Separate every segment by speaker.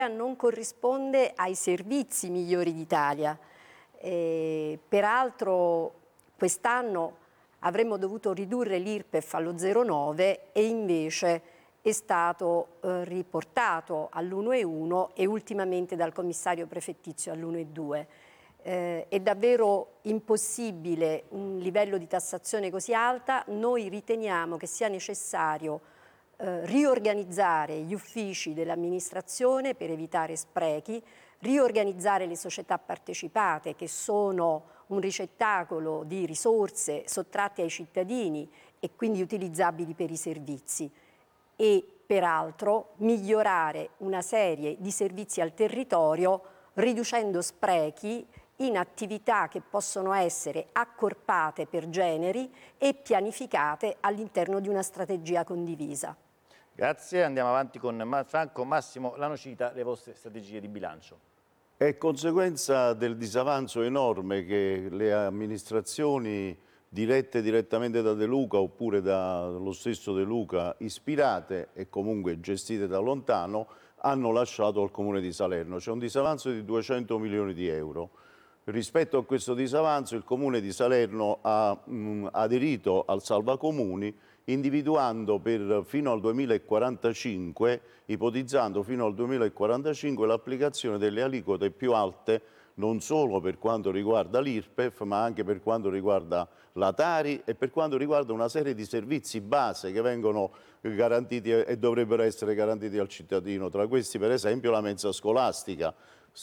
Speaker 1: non corrisponde ai servizi migliori d'Italia. Peraltro quest'anno avremmo dovuto ridurre l'IRPEF allo 0,9 e invece è stato riportato all'1,1 e ultimamente dal commissario prefettizio all'1,2. È davvero impossibile un livello di tassazione così alta. Noi riteniamo che sia necessario riorganizzare gli uffici dell'amministrazione per evitare sprechi, riorganizzare le società partecipate che sono un ricettacolo di risorse sottratte ai cittadini e quindi utilizzabili per i servizi, e peraltro migliorare una serie di servizi al territorio riducendo sprechi in attività che possono essere accorpate per generi e pianificate all'interno di una strategia condivisa.
Speaker 2: Grazie, andiamo avanti con Franco. Massimo Lanocita, le vostre strategie di bilancio.
Speaker 3: È conseguenza del disavanzo enorme che le amministrazioni dirette direttamente da De Luca oppure dallo stesso De Luca, ispirate e comunque gestite da lontano, hanno lasciato al Comune di Salerno. C'è un disavanzo di 200 milioni di euro. Rispetto a questo disavanzo il Comune di Salerno ha aderito al Salvacomuni, individuando fino al 2045, ipotizzando fino al 2045 l'applicazione delle aliquote più alte non solo per quanto riguarda l'IRPEF, ma anche per quanto riguarda la Tari e per quanto riguarda una serie di servizi base che vengono garantiti e dovrebbero essere garantiti al cittadino. Tra questi, per esempio, la mensa scolastica.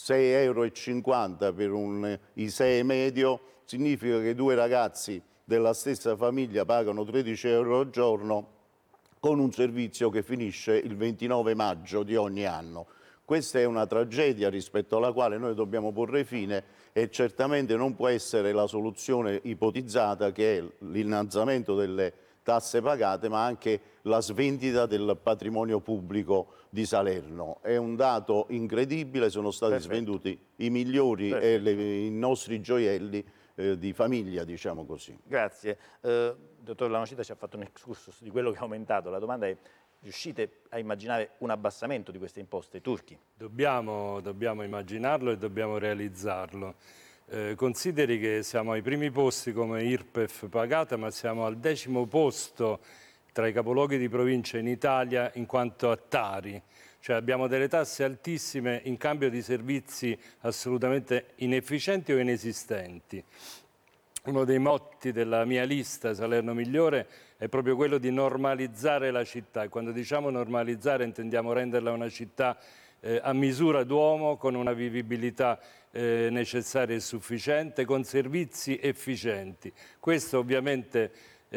Speaker 3: 6,50 € per un ISEE medio significa che due ragazzi della stessa famiglia pagano 13 € al giorno con un servizio che finisce il 29 maggio di ogni anno. Questa è una tragedia rispetto alla quale noi dobbiamo porre fine e certamente non può essere la soluzione ipotizzata, che è l'innalzamento delle tasse pagate, ma anche la svendita del patrimonio pubblico di Salerno. È un dato incredibile, sono stati svenduti i migliori e i nostri gioielli di famiglia, diciamo così.
Speaker 2: Grazie. Dottor Lanocita ci ha fatto un excursus di quello che è aumentato. La domanda è: riuscite a immaginare un abbassamento di queste imposte turchi?
Speaker 4: Dobbiamo immaginarlo e dobbiamo realizzarlo. Consideri che siamo ai primi posti come IRPEF pagata, ma siamo al 10° posto tra i capoluoghi di provincia in Italia in quanto a Tari. Cioè abbiamo delle tasse altissime in cambio di servizi assolutamente inefficienti o inesistenti. Uno dei motti della mia lista Salerno Migliore è proprio quello di normalizzare la città, e quando diciamo normalizzare intendiamo renderla una città a misura d'uomo, con una vivibilità necessaria e sufficiente, con servizi efficienti. Questo ovviamente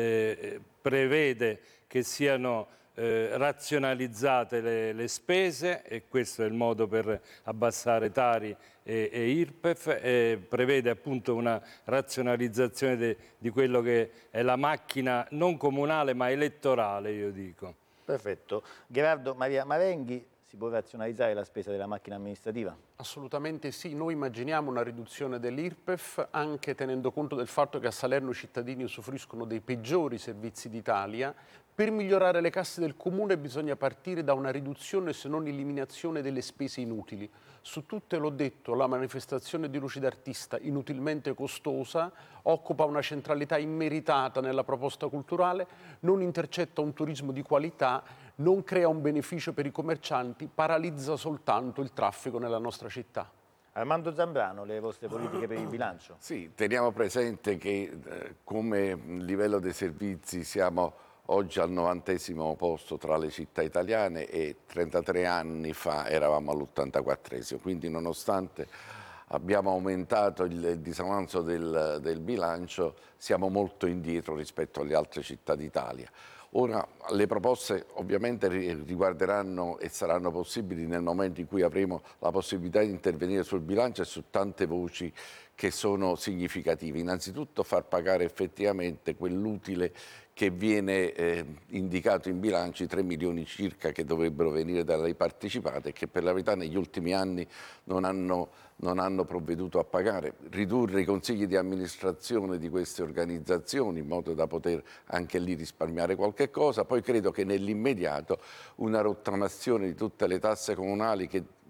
Speaker 4: prevede che siano razionalizzate le spese, e questo è il modo per abbassare Tari e IRPEF, e prevede appunto una razionalizzazione di quello che è la macchina non comunale ma elettorale, io dico.
Speaker 2: Perfetto. Gerardo Maria Marenghi, si può razionalizzare la spesa della macchina amministrativa?
Speaker 5: Assolutamente sì, noi immaginiamo una riduzione dell'IRPEF anche tenendo conto del fatto che a Salerno i cittadini usufruiscono dei peggiori servizi d'Italia. Per migliorare le casse del Comune bisogna partire da una riduzione, se non eliminazione, delle spese inutili. Su tutte, l'ho detto, la manifestazione di luci d'artista, inutilmente costosa, occupa una centralità immeritata nella proposta culturale, non intercetta un turismo di qualità, non crea un beneficio per i commercianti, paralizza soltanto il traffico nella nostra città.
Speaker 2: Armando Zambrano, le vostre politiche per il bilancio?
Speaker 6: Sì, teniamo presente che come livello dei servizi siamo oggi al 90° posto tra le città italiane e 33 anni fa eravamo all'84°, quindi nonostante abbiamo aumentato il disavanzo del bilancio, siamo molto indietro rispetto alle altre città d'Italia. Ora, le proposte ovviamente riguarderanno e saranno possibili nel momento in cui avremo la possibilità di intervenire sul bilancio e su tante voci che sono significative. Innanzitutto far pagare effettivamente quell'utile che viene indicato in bilancio, i 3 milioni circa che dovrebbero venire dalle partecipate e che per la verità negli ultimi anni non hanno provveduto a pagare. Ridurre i consigli di amministrazione di queste organizzazioni in modo da poter anche lì risparmiare qualche cosa. Poi credo che nell'immediato una rottamazione di tutte le tasse comunali che